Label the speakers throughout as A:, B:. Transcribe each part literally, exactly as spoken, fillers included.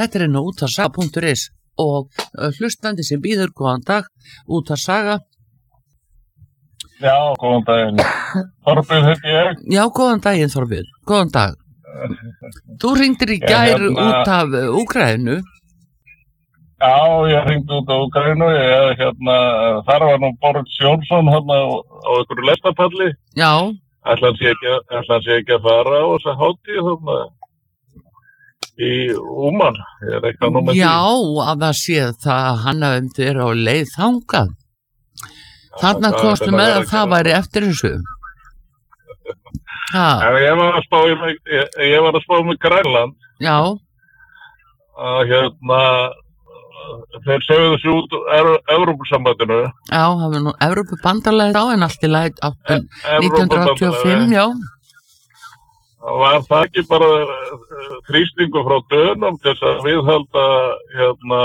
A: Þetta er inn á útvarpssaga punktur is og hlustandi sem býður góðan dag, útvarpssaga.
B: Já, góðan daginn. Þorbjörn heiti ég.
A: Já, góðan daginn Þorbjörn, góðan dag. Þú hringdir í gær hérna... út af Úkraínu.
B: Já, ég hringdi út af Úkraínu. Ég, hérna, þar var nú Boris Johnson hérna á, á einhverju lestapalli.
A: Já.
B: Ætla hann sé ekki, ætla hann sé ekki að fara á þessa hátíð þarna í Úman. Ég er eitthvað nú með
A: Já,
B: því.
A: Já, að það sé það að hann hafði verið á leið þangað. Þarna kostum með að það væri eftir þessu.
B: En ég var að spá í mig, ég, ég var að spá mig Grænland.
A: Já.
B: Að hérna, þeir sögðu þessu út Evrópusambandinu.
A: Já, það var nú Evrópubandalagið á en allt í lagi nítján hundruð áttatíu og fimm, já.
B: Var það ekki bara þrýstingu frá Dönum til þess að viðhalda hérna,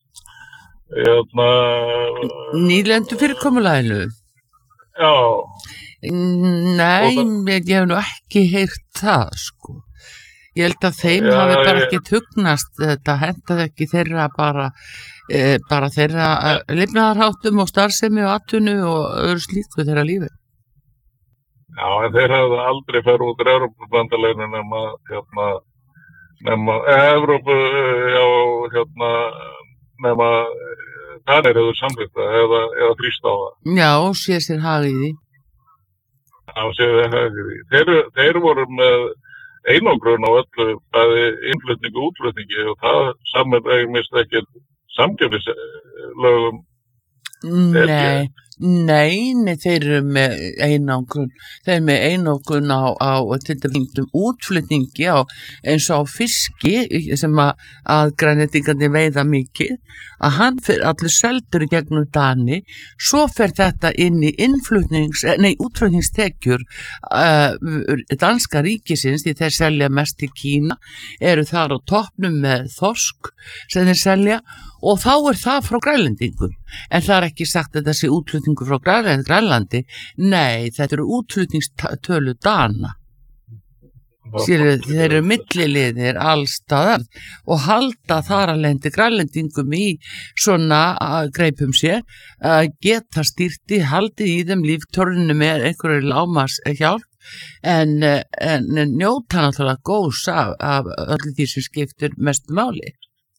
B: hérna...
A: Nýlendu fyrirkomulaginu?
B: Já.
A: Nei, ég hef nú ekki heyrt það, sko. Ég held að þeim já, hafi bara ekki tugnast, þetta hendaði ekki þeirra bara, e, bara þeirra lifnaðarháttum og starfsemi og atvinnu og öðru slíku þeirra lífi.
B: Já, en þeir hafði aldrei farið út í Evrópubandalaginu nema, hérna, nema, Evrópu, já, hérna, nema, Danir hefur samþykkt það eða, eða þrýst á það.
A: Já, sé sér hagið í því.
B: Já, sé sér hagið í því. Þeir, þeir voru með einangrun á öllu bæði innflutningu og útflutningi og það saman eigumist ekki samkeppnislögum.
A: Nei, nei, nei, þeir eru með einangrun, þeir eru með einangrun á, á til dæmis útflutningi á, eins og á fiski sem að, að grænlendingarnir veiða mikið, að hann fyrir allir seldur í gegnum Dani, svo fer þetta inn í innflutnings, nei, útflutningstekjur uh, danska ríkisins, því þeir selja mest í Kína, eru þar á toppnum með þorsk sem þeir selja og þá er það frá grænlendingum. En það er ekki sagt að þetta sé útflutningu frá Grænlandi. Nei, þetta eru útflutningstölu Dana. Sér, þeir eru milliliðir allstaðar og halda þar að lendi grænlendingum í svona greipum sér, að geta stýrti, haldi í þeim líftörnum með einhverju lámas hjálp, en, en njóta náttúrulega góðs af, af öllu því sem skiptir mest máli.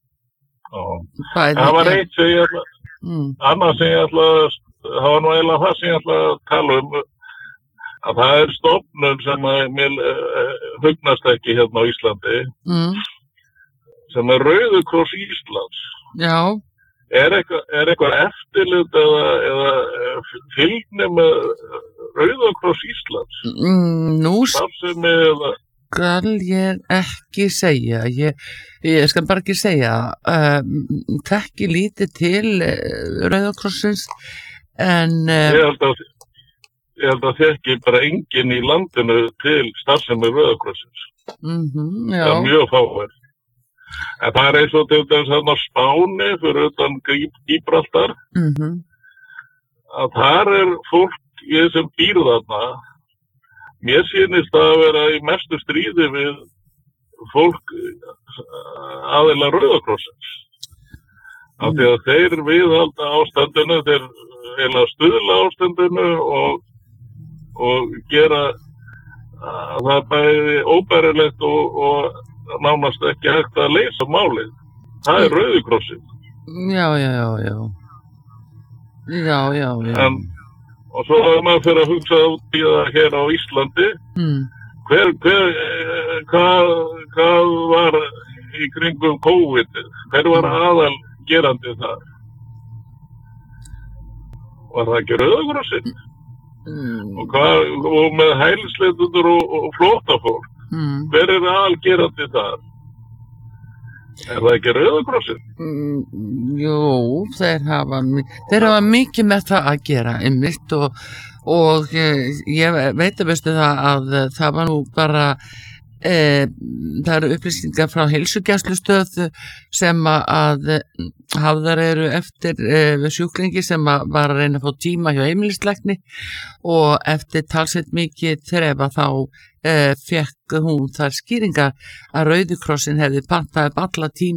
B: Bæði, það var eitt sem ég ætla, mm. annað sem ég ætla, það var nú eiginlega það sem ég ætla að tala um, að það er stofnun sem að mér uh, hugnast ekki hérna á Íslandi, mm. sem er Rauði kross Íslands.
A: Já.
B: Er eitthvað, er eitthvað eftirlit eða, eða fylgni með Rauði kross Íslands?
A: Mm, nú
B: Starfsemi eða...
A: skal ég ekki segja, ég, ég skal bara ekki segja, um, þekki lítið til uh, Rauða krossins, en... Uh,
B: ég held að, ég held að þekki bara enginn í landinu til starfsemi Rauða krossins.
A: Mm-hmm, já.
B: Það er mjög fáir. En það er eins og til þess að Spáni fyrir utan Gíbraltar,
A: mm-hmm.
B: að þar er fólk ég sem býr þarna. Mér sýnist að vera í mestu stríði við fólk aðeila Rauða krossins. Af því að þeir viðhalda ástandinu, þeir eiginlega stuðla ástandinu og, og gera að það bæði óbærilegt og, og nánast ekki hægt að leysa málið. Það er Rauði krossinn.
A: Já, já, já, já. Já, já, já.
B: En, og svo er maður fyrir að hugsa út í það hér á Íslandi. Mm. Hver, hver, hvað, hvað var í kringum COVID? Hver var aðal gerandi það? Var það ekki Rauða krossinn? Mm. Og, hvað, og með hælisleitendur og, og flóttafólk? Mm. Hver er aðal gerandi það? Er það ekki Rauða krossinn?
A: Mm, jú, þeir hafa, þeir hafa mikið með það að gera einmitt og, og ég veit að veistu það að það var nú bara e, það eru upplýsingar frá heilsugæslustöð sem að hafðar eru eftir e, sjúklingi sem að var að reyna að fá tíma hjá heimilislækni og eftir talsett mikið þrefa þá e, fekk hún þar skýringar að Rauði krossinn hefði pantað upp alla tíma